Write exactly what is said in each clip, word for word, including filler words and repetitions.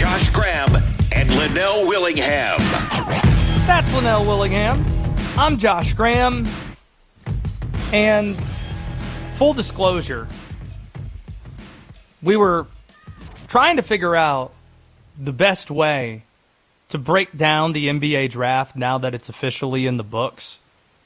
Josh Graham and Linnell Willingham. That's Linnell Willingham. I'm Josh Graham. And full disclosure, we were trying to figure out the best way to break down the N B A draft now that it's officially in the books.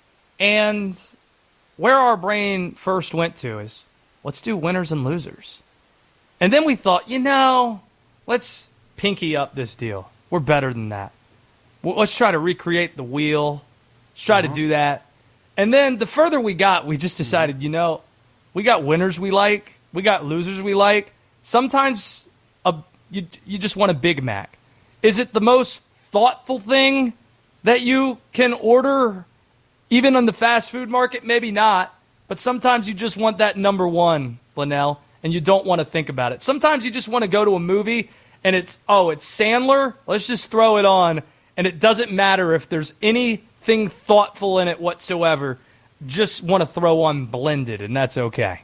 And where our brain first went to is, let's do winners and losers. And then we thought, you know, let's pinky up this deal. We're better than that. Well, let's try to recreate the wheel. Let's try uh-huh. to do that. And then the further we got, we just decided, you know, we got winners we like. We got losers we like. Sometimes a, you, you just want a Big Mac. Is it the most thoughtful thing that you can order, even on the fast food market? Maybe not. But sometimes you just want that number one, Linnell, and you don't want to think about it. Sometimes you just want to go to a movie, and it's, oh, it's Sandler? Let's just throw it on, and it doesn't matter if there's anything thoughtful in it whatsoever. Just want to throw on Blended, and that's okay.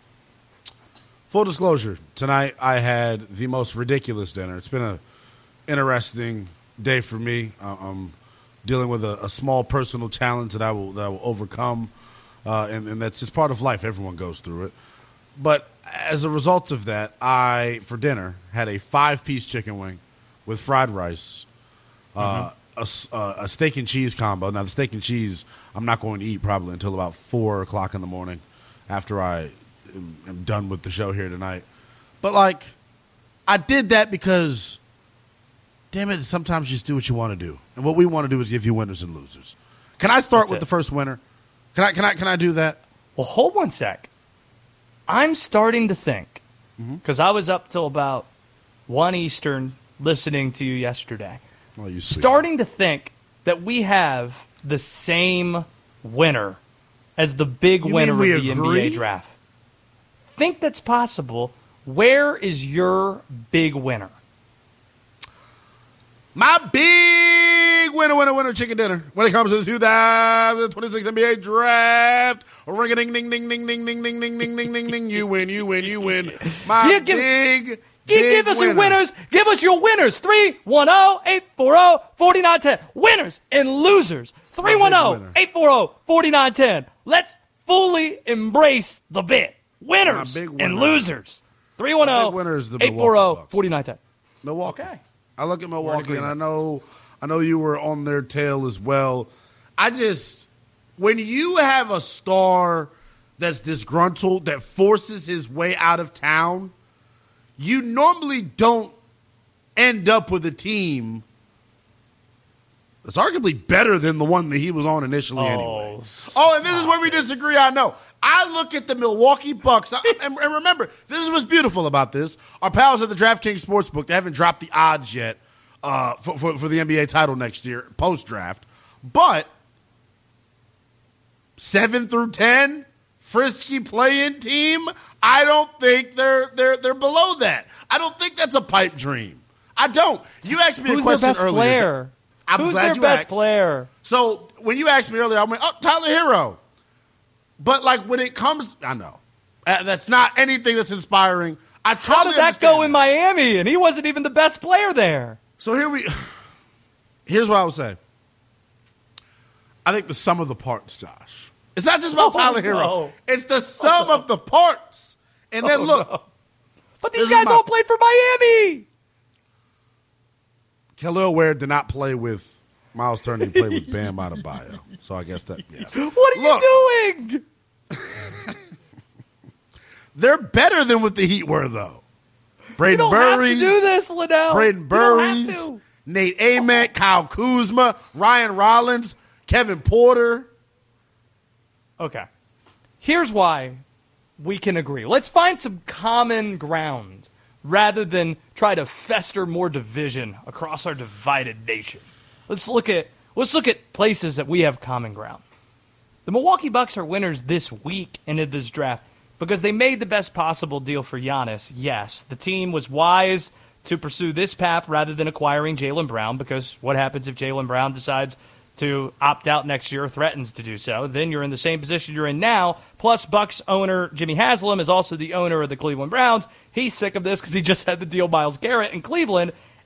Full disclosure, tonight I had the most ridiculous dinner. It's been an interesting day for me. I'm dealing with a, a small personal challenge that I will that I will overcome, uh, and, and that's just part of life. Everyone goes through it. But as a result of that, I, for dinner, had a five-piece chicken wing with fried rice, uh, mm-hmm. a, uh, a steak and cheese combo. Now, the steak and cheese I'm not going to eat probably until about four o'clock in the morning after I am, am done with the show here tonight. But, like, I did that because, damn it, sometimes you just do what you want to do. And what we want to do is give you winners and losers. Can I start That's with it. the first winner? Can I, can I, can I do that? Well, hold one sec. I'm starting to think, because mm-hmm. I was up till about one Eastern listening to you yesterday, oh, you starting to think that we have the same winner as the big you winner of the agree? N B A draft. Think that's possible. Where is your big winner? My big winner, winner, winner, chicken dinner when it comes to the two thousand twenty-six N B A draft. Ring a ding, ding, ding, ding, ding, ding, ding, ding, ding, ding, ding, ding. You win, you win, you win. My yeah, give, big, give, big give us winner. your winners. Give us your winners. three one zero, eight four zero, four nine one zero. Winners and losers. three one zero, eight four zero, four nine one zero. Let's fully embrace the bit. Winners and losers. three one zero, eight four zero, four nine one zero. Milwaukee. Okay. I look at Milwaukee, and I know I know you were on their tail as well. I just, when you have a star that's disgruntled, that forces his way out of town, you normally don't end up with a team that's arguably better than the one that he was on initially oh, anyway. Oh, and this is where we disagree, I know. I look at the Milwaukee Bucks, and, and remember, this is what's beautiful about this. Our pals at the DraftKings Sportsbook, they haven't dropped the odds yet uh, for, for, for the N B A title next year, post-draft. But seven through ten, frisky play-in team, I don't think they're they're they're below that. I don't think that's a pipe dream. I don't. You asked me Who's a question their best earlier. Player? I'm Who's glad their you best asked. player? So when you asked me earlier, I went, oh, Tyler Hero. But, like, when it comes, I know. Uh, that's not anything that's inspiring. I totally How did that understand go in Miami? And he wasn't even the best player there. So here we, here's what I would say. I think the sum of the parts, Josh. It's not just about oh, Tyler Hero. No. It's the sum oh, of the parts. And then, oh, look. No. But these guys all played for Miami. Kelly Ware did not play with Miles Turner. He played with Bam Adebayo. So I guess that, yeah. What are Look, you doing? They're better than what the Heat were, though. Braden Burries. You don't have to do this, Linnell. Braden Burries, Nate Ament, Kyle Kuzma, Ryan Rollins, Kevin Porter. Okay. Here's why we can agree. Let's find some common ground rather than try to fester more division across our divided nation. Let's look at let's look at places that we have common ground. The Milwaukee Bucks are winners this week into this draft because they made the best possible deal for Giannis. Yes, the team was wise to pursue this path rather than acquiring Jaylen Brown, because what happens if Jaylen Brown decides to opt out next year or threatens to do so? Then you're in the same position you're in now. Plus, Bucks owner Jimmy Haslam is also the owner of the Cleveland Browns. He's sick of this because he just had to deal Myles Garrett in Cleveland.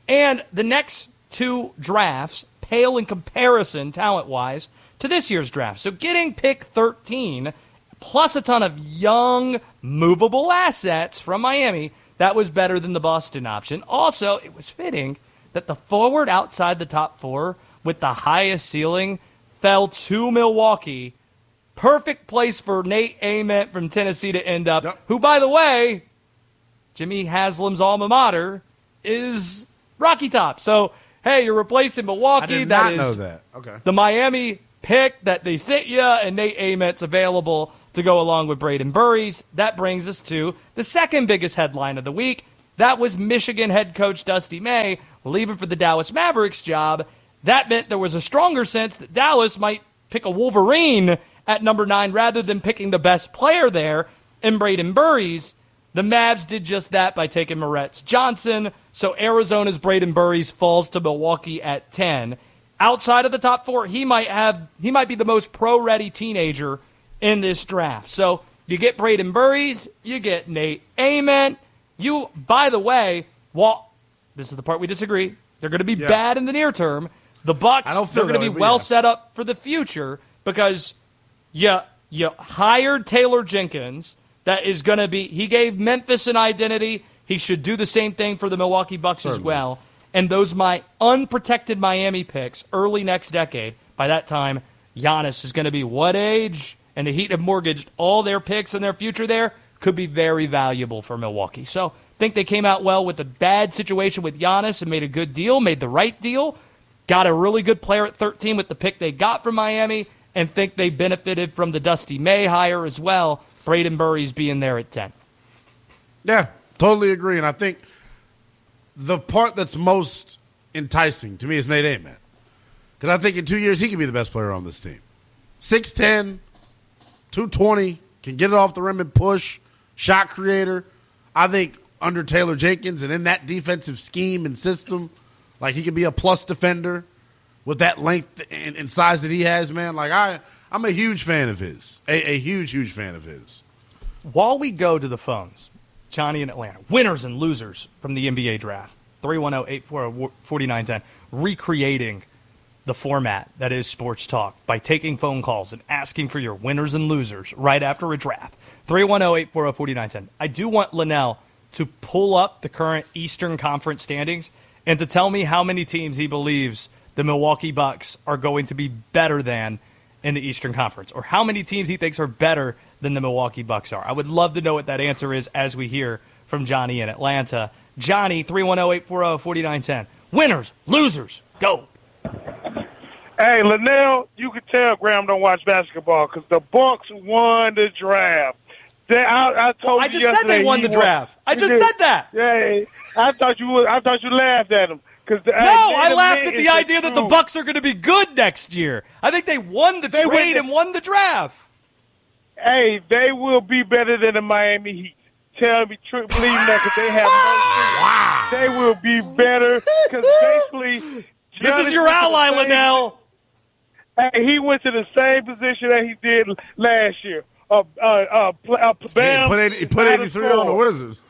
And the next two drafts pale in comparison, talent-wise, to this year's draft. So getting pick thirteen, plus a ton of young, movable assets from Miami, that was better than the Boston option. Also, it was fitting that the forward outside the top four with the highest ceiling fell to Milwaukee. Perfect place for Nate Ament from Tennessee to end up, yep. who, by the way, Jimmy Haslam's alma mater is Rocky Top. So, hey, you're replacing Milwaukee. I did that not is know that. Okay. The Miami pick that they sent you, and Nate Ament's available to go along with Braden Burries. That brings us to the second biggest headline of the week. That was Michigan head coach Dusty May leaving for the Dallas Mavericks job. That meant there was a stronger sense that Dallas might pick a Wolverine at number nine rather than picking the best player there in Braden Burries. The Mavs did just that by taking Moritz Johnson, so Arizona's Braden Burries falls to Milwaukee at ten. Outside of the top four, he might have he might be the most pro-ready teenager in this draft. So you get Braden Burries, you get Nate Ament. You, by the way, well, this is the part we disagree. They're going to be yeah. bad in the near term. The Bucks, they're going to be well yeah. set up for the future because you, you hired Taylor Jenkins. That is going to be – he gave Memphis an identity. He should do the same thing for the Milwaukee Bucks Certainly. as well. And those my unprotected Miami picks early next decade, by that time, Giannis is going to be what age? And the Heat have mortgaged all their picks and their future there. Could be very valuable for Milwaukee. So I think they came out well with a bad situation with Giannis and made a good deal, made the right deal, got a really good player at thirteen with the pick they got from Miami, and think they benefited from the Dusty May hire as well, Braden Burries being there at ten. Yeah, totally agree. And I think the part that's most enticing to me is Nate Ament. Because I think in two years he could be the best player on this team. six ten, two twenty, can get it off the rim and push, shot creator. I think under Taylor Jenkins and in that defensive scheme and system, like he could be a plus defender with that length and, and size that he has, man. Like I, I'm a huge fan of his, a, a huge, huge fan of his. While we go to the phones, Johnny in Atlanta, winners and losers from the N B A draft, three one zero, eight four zero, four nine one zero, recreating the format that is Sports Talk by taking phone calls and asking for your winners and losers right after a draft. three one zero, eight four zero, four nine one zero. I do want Linnell to pull up the current Eastern Conference standings and to tell me how many teams he believes the Milwaukee Bucks are going to be better than in the Eastern Conference, or how many teams he thinks are better than the Milwaukee Bucks are. I would love to know what that answer is as we hear from Johnny in Atlanta. Johnny, three one zero, eight four zero, four nine one zero. Winners, losers, go. Hey, Linnell, you can tell Graham don't watch basketball because the Bucks won the draft. They, I, I told well, I you just said they won the won, draft. I just did. said that. Yeah, I thought you I thought you laughed at them. Cause the, no, I laughed at the idea that the Bucks are going to be good next year. I think they won the they trade and won the draft. Hey, they will be better than the Miami Heat. Tell me, believe that, because they have no They will be better because basically – This is your ally, Linnell. Hey, he went to the same position that he did last year. Uh, uh, uh, uh, Bam he put, eighty, he put eighty-three on the Wizards.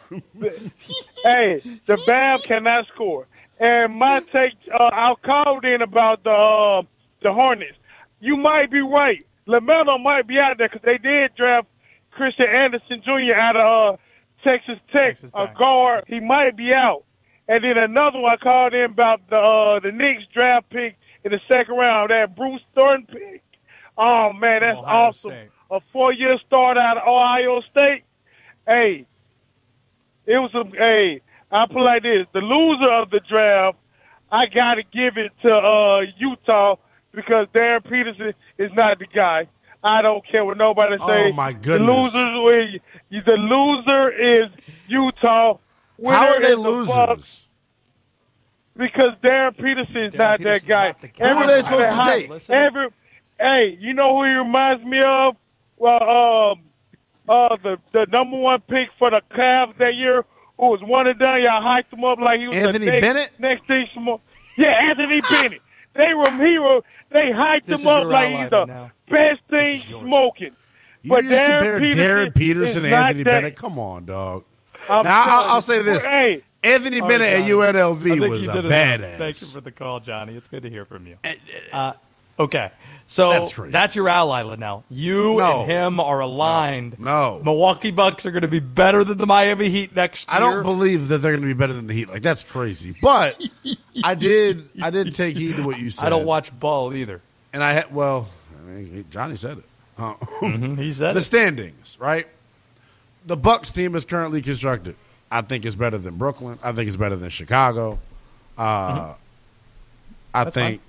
Hey, the Bam cannot score. And my take, uh, I called in about the uh, the Hornets. You might be right. LaMelo might be out there because they did draft Christian Anderson Junior out of uh, Texas Tech, Texas a guard. He might be out. And then another one I called in about the uh, the Knicks draft pick in the second round, that Bruce Thornton pick. Oh, man, that's Ohio awesome. State. A four-year start out of Ohio State. Hey, it was a – hey, I put it like this. The loser of the draft, I got to give it to uh, Utah because Darren Peterson is not the guy. I don't care what nobody say. Oh, my goodness. The loser, the loser is Utah. Winner How are they the losers? Bucks. Because Darren Peterson is Darren not Peterson's that guy. not the guy. Who are they supposed to take? Every, hey, you know who he reminds me of? Well, um, uh, the the number one pick for the Cavs that year, who was one and done. Y'all hyped him up like he was Anthony the next, Bennett. Next thing, some yeah, Anthony Bennett. They were hero. They hyped this him up like he's the now. best thing smoking. You but just Darren compare Peterson Darren Peterson and Anthony that, Bennett. Come on, dog. I'm now I'll, I'll you, say this: hey, Anthony All Bennett right, at Johnny. U N L I V think was you a did enough. badass. Thank you for the call, Johnny. It's good to hear from you. Uh, okay, so That's crazy. that's your ally, Linnell. You No. and him are aligned. No. Milwaukee Bucks are going to be better than the Miami Heat next year. I don't believe that they're going to be better than the Heat. Like, that's crazy. But I did I did take heed to what you said. I don't watch ball either. And I had, well, I mean, Johnny said it. Uh, Mhm, he said the it. standings, right? The Bucks team is currently constructed. I think it's better than Brooklyn. I think it's better than Chicago. Uh, Mm-hmm. I That's think.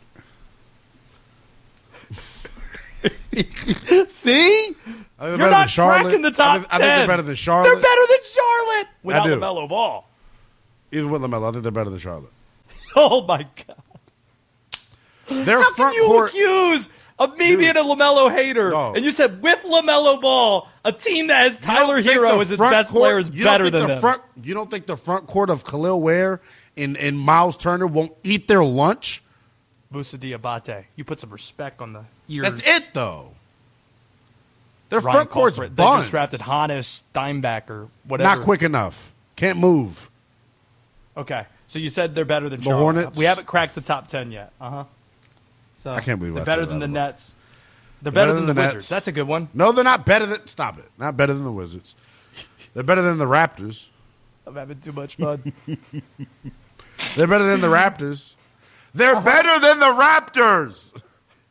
See? I think they're You're better not than Charlotte. cracking the I top think, I think they're ten. better than Charlotte. They're better than Charlotte without do. LaMelo Ball. Even with LaMelo, I think they're better than Charlotte. Oh, my God. Their How front can you court. accuse of me Dude. being a LaMelo hater? No. And you said with LaMelo Ball, a team that has You Tyler don't think Hero the as its front best court- player is you don't better think than the them. front, You don't think the front court of Khalil Ware and, and Miles Turner won't eat their lunch? Musa Diabate. You put some respect on the ears. That's it, though. Their Ryan front court's Culprit. They buns. just drafted Hannes Steinbach or whatever. Not quick enough. Can't move. Okay. So you said they're better than The Charlotte. Hornets? We haven't cracked the top ten yet. Uh-huh. So I can't believe they're I better said than that the about- Nets. They're better, than, the, Nets. Wizards. That's a good one. No, they're not better than. Stop it. Not better than the Wizards. They're better than the Raptors. I'm having too much fun. They're better than the Raptors. They're Uh-huh. better than the Raptors.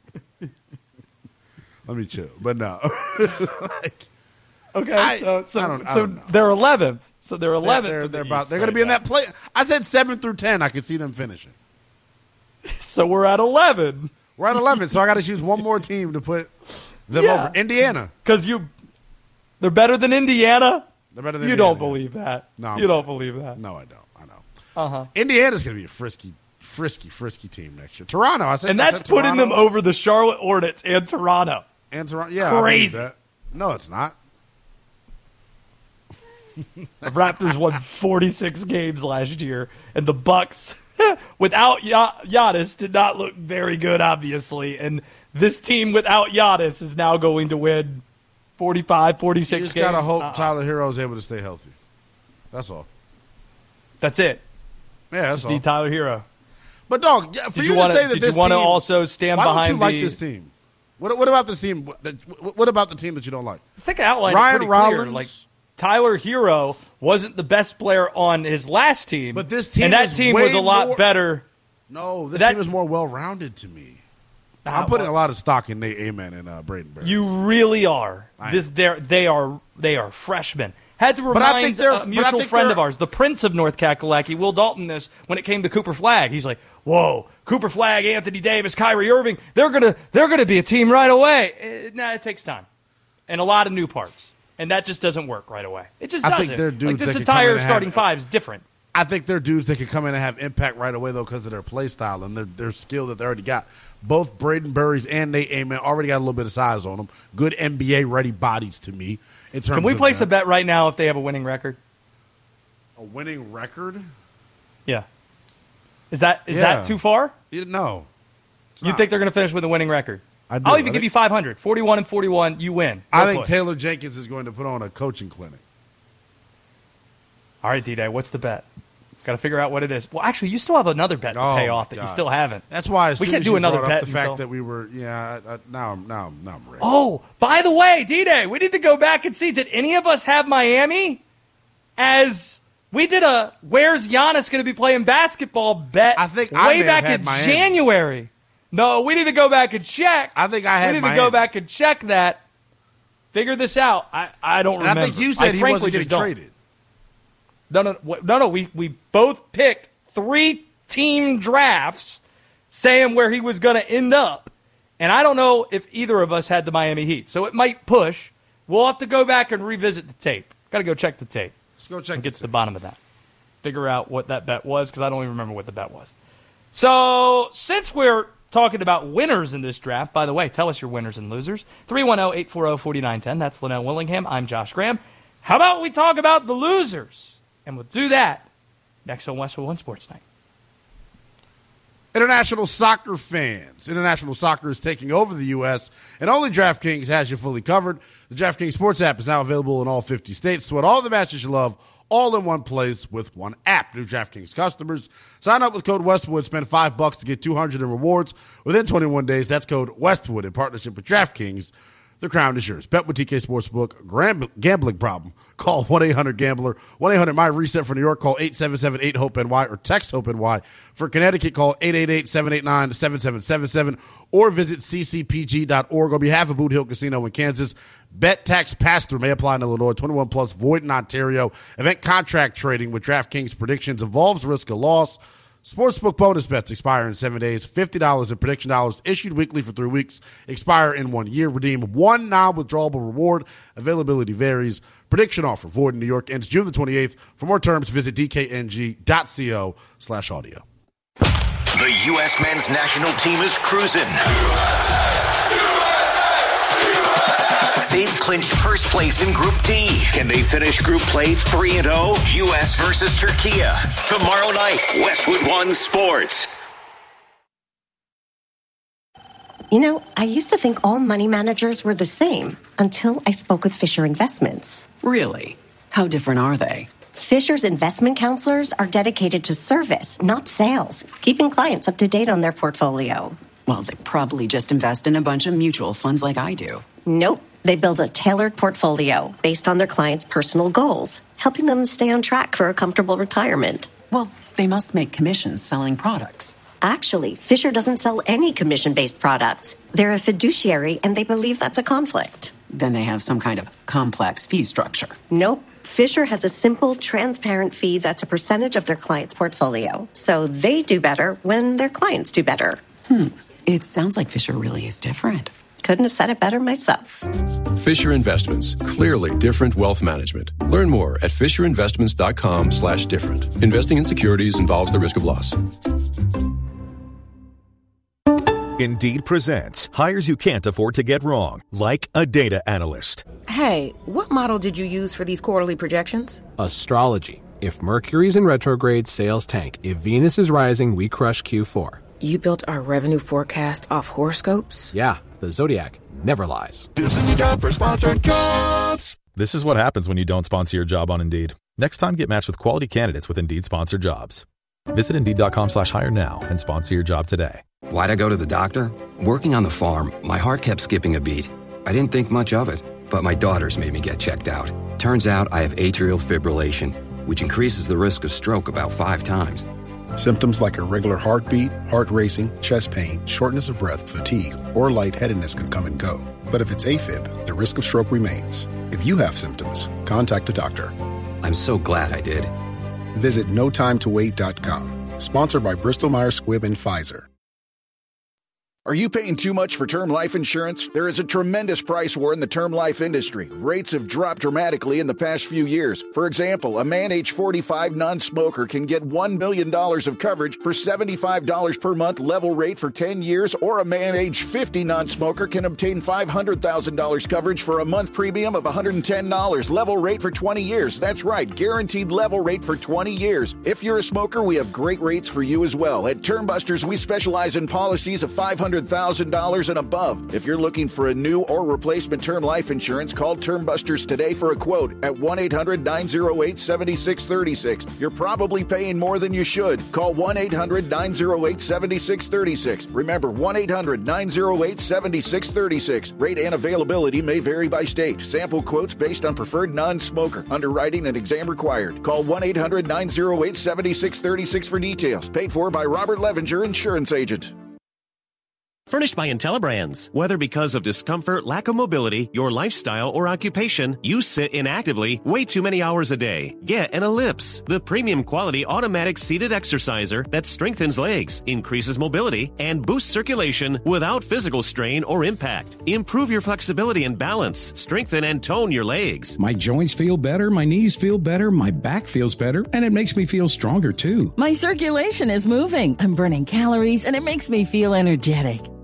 Let me chill. But no. like, Okay, I- so so, I don't- I so don't know. they're eleventh. So they're they're eleventh. they're, in the they're about. East They're going to right be in now. that play. I said seven through ten. I could see them finishing. So we're at eleven We're at eleven, so I got to choose one more team to put them Yeah. over. Indiana. because you. They're better than Indiana. They're better than You Indiana. don't believe that. No, I'm you don't kidding. believe that. No, I don't. I know. Uh huh. Indiana's going to be a frisky, frisky, frisky team next year. Toronto. I said And I that's said putting them Toronto. over the Charlotte Hornets and Toronto. And Toronto. Yeah, I believe Crazy. that. No, it's not. The Raptors won forty-six games last year, and the Bucks, without Ya- Giannis, did not look very good, obviously. And this team without Giannis is now going to win forty-five, forty-six You just games. got to hope Uh-uh. Tyler Hero is able to stay healthy. That's all. That's it. Yeah, that's all. Need Tyler Hero. But dog, yeah, for Did you, you to want say to? that Did this you want to team, also stand why behind don't you like the? this team? What, what about this team? What, what about the team that you don't like? I think I outlined Ryan it pretty Rollins? clear. Like Tyler Hero wasn't the best player on his last team, But this team and that is team way was a lot more- better. No, this That- team is more well-rounded to me. Uh, I'm putting a lot of stock in Nate Amen and uh, Braden Berry. You really are. I This they're they are they are freshmen. Had to But I think remind they're- a but I mutual think friend they're- of ours, the Prince of North Kakalaki, Will Dalton, this when it came to Cooper Flagg. He's like, "Whoa, Cooper Flagg, Anthony Davis, Kyrie Irving. They're gonna they're gonna be a team right away." Eh, nah, it takes time and a lot of new parts, and that just doesn't work right away. It just I doesn't. think they're dudes like this that can come in entire and have- starting five is different. I think they're dudes that can come in and have impact right away, though, because of their play style and their, their skill that they already got. Both Braden Burries and Nate Amen already got a little bit of size on them. Good N B A-ready bodies to me. In terms Can we of place that. a bet right now if they have a winning record? A winning record? Yeah. Is that is Yeah. that too far? You, no. It's You not. think they're going to finish with a winning record? I do. I'll I even think- give you five hundred. forty-one and forty-one, you win. I Go think push. Taylor Jenkins is going to put on a coaching clinic. All right, D-Day, what's the bet? Got to figure out what it is. Well, actually, you still have another bet to Oh, pay my off that you God. still haven't. That's why as We soon can't as do you another brought bet up the fact until- that we were, yeah, I, I, now, I'm, now, I'm- now I'm ready. Oh, by the way, D-Day, we need to go back and see. Did any of us have Miami as we did a where's Giannis going to be playing basketball bet I think I way may have back had in Miami. January? No, we need to go back and check. I think I had We need Miami. to go back and check that. Figure this out. I, I don't And remember. I think you said he frankly wasn't just getting don't. traded. No, no, no, no, no. We we both picked three team drafts, saying where he was going to end up, and I don't know if either of us had the Miami Heat, so it might push. We'll have to go back and revisit the tape. Got to go check the tape Let's go check and get to the the bottom of that. Figure out what that bet was because I don't even remember what the bet was. So since we're talking about winners in this draft, by the way, tell us your winners and losers. three one zero, eight four zero, four nine one zero. That's Linnell Willingham. I'm Josh Graham. How about we talk about the losers? And we'll do that next on Westwood One Sports Night. International soccer fans. International soccer is taking over the U S, and only DraftKings has you fully covered. The DraftKings Sports app is now available in all fifty states. Sweat all the matches you love, all in one place with one app. New DraftKings customers, sign up with code Westwood, spend five bucks to get two hundred in rewards within twenty-one days. That's code Westwood in partnership with DraftKings. The crown is yours. Bet with T K Sportsbook. Gambling problem? Call one eight hundred gambler. one eight hundred my reset for New York. Call eight seven seven eight hope N Y or text HOPE-NY. For Connecticut, call eight eight eight seven eight nine seven seven seven seven or visit c c p g dot org. On behalf of Boot Hill Casino in Kansas, bet tax pass-through may apply in Illinois. twenty-one plus, void in Ontario. Event contract trading with DraftKings predictions involves risk of loss. Sportsbook bonus bets expire in seven days. fifty dollars in prediction dollars issued weekly for three weeks. Expire in one year. Redeem one non-withdrawable reward. Availability varies. Prediction offer void in New York ends June the twenty-eighth. For more terms, visit d k n g dot co slash audio. The U S men's national team is cruising. They've clinched first place in Group D. Can they finish Group Play three and oh? U S versus Turkey. Tomorrow night, Westwood One Sports. You know, I used to think all money managers were the same until I spoke with Fisher Investments. Really? How different are they? Fisher's investment counselors are dedicated to service, not sales, keeping clients up to date on their portfolio. Well, they probably just invest in a bunch of mutual funds like I do. Nope. They build a tailored portfolio based on their clients' personal goals, helping them stay on track for a comfortable retirement. Well, they must make commissions selling products. Actually, Fisher doesn't sell any commission-based products. They're a fiduciary, and they believe that's a conflict. Then they have some kind of complex fee structure. Nope. Fisher has a simple, transparent fee that's a percentage of their client's portfolio. So they do better when their clients do better. Hmm. It sounds like Fisher really is different. Couldn't have said it better myself. Fisher Investments. Clearly different wealth management. Learn more at fisher investments dot com slash different. Investing in securities involves the risk of loss. Indeed presents hires you can't afford to get wrong, like a data analyst. Hey, what model did you use for these quarterly projections? Astrology. If Mercury's in retrograde, sales tank. If Venus is rising, we crush Q four. You built our revenue forecast off horoscopes? Yeah, the Zodiac never lies. This is your job for sponsored jobs. This is what happens when you don't sponsor your job on Indeed. Next time, get matched with quality candidates with Indeed sponsored jobs. Visit Indeed.com slash hire now and sponsor your job today. Why'd I go to the doctor? Working on the farm, my heart kept skipping a beat. I didn't think much of it, but my daughters made me get checked out. Turns out I have atrial fibrillation, which increases the risk of stroke about five times. Symptoms like irregular heartbeat, heart racing, chest pain, shortness of breath, fatigue, or lightheadedness can come and go. But if it's AFib, the risk of stroke remains. If you have symptoms, contact a doctor. I'm so glad I did. Visit no time to wait dot com. Sponsored by Bristol Myers Squibb and Pfizer. Are you paying too much for term life insurance? There is a tremendous price war in the term life industry. Rates have dropped dramatically in the past few years. For example, a man age forty-five non-smoker can get one million dollars of coverage for seventy-five dollars per month level rate for ten years, or a man age fifty non-smoker can obtain five hundred thousand dollars coverage for a month premium of one hundred ten dollars level rate for twenty years. That's right, guaranteed level rate for twenty years. If you're a smoker, we have great rates for you as well. At Term Busters, we specialize in policies of five hundred thousand dollars and above. If you're looking for a new or replacement term life insurance, call Term Busters today for a quote at one eight hundred nine oh eight seven six three six. You're probably paying more than you should. Call one eight hundred nine oh eight seven six three six. Remember, one eight hundred nine oh eight seven six three six. Rate and availability may vary by state. Sample quotes based on preferred non-smoker. Underwriting and exam required. Call one eight hundred nine oh eight seven six three six for details. Paid for by Robert Levenger, Insurance Agent. Furnished by IntelliBrands. Whether because of discomfort, lack of mobility, your lifestyle, or occupation, you sit inactively way too many hours a day. Get an Ellipse, the premium quality automatic seated exerciser that strengthens legs, increases mobility, and boosts circulation without physical strain or impact. Improve your flexibility and balance, strengthen and tone your legs. My joints feel better, my knees feel better, my back feels better, and it makes me feel stronger too. My circulation is moving. I'm burning calories, and it makes me feel energetic.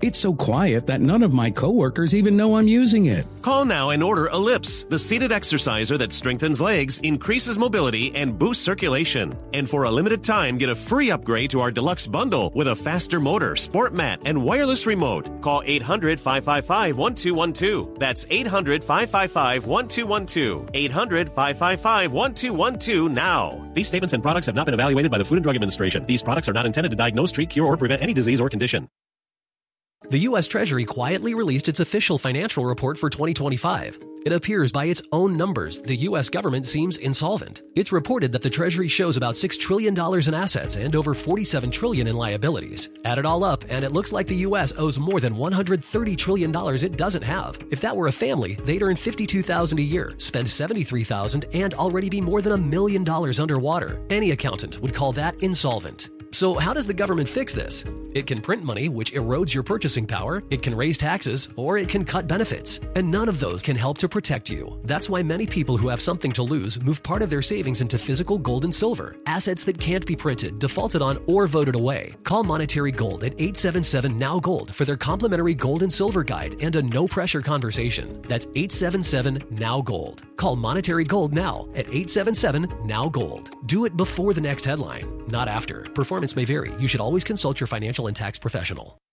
It's so quiet that none of my coworkers even know I'm using it. Call now and order Ellipse, the seated exerciser that strengthens legs, increases mobility, and boosts circulation. And for a limited time, get a free upgrade to our deluxe bundle with a faster motor, sport mat, and wireless remote. Call eight hundred, five five five, one two one two. That's eight hundred, five five five, one two one two. eight hundred, five five five, one two one two now. These statements and products have not been evaluated by the Food and Drug Administration. These products are not intended to diagnose, treat, cure, or prevent any disease or condition. The U S Treasury quietly released its official financial report for twenty twenty-five. It appears by its own numbers, the U S government seems insolvent. It's reported that the Treasury shows about six trillion dollars in assets and over forty-seven trillion dollars in liabilities. Add it all up, and it looks like the U S owes more than one hundred thirty trillion dollars it doesn't have. If that were a family, they'd earn fifty-two thousand dollars a year, spend seventy-three thousand dollars, and already be more than a million dollars underwater. Any accountant would call that insolvent. So how does the government fix this? It can print money, which erodes your purchasing power, it can raise taxes, or it can cut benefits. And none of those can help to protect you. That's why many people who have something to lose move part of their savings into physical gold and silver, assets that can't be printed, defaulted on, or voted away. Call Monetary Gold at eight seven seven, N O W Gold for their complimentary gold and silver guide and a no-pressure conversation. That's eight seven seven, N O W Gold. Call Monetary Gold now at eight seven seven, N O W Gold. Do it before the next headline, not after. Performance may vary. You should always consult your financial and tax professional.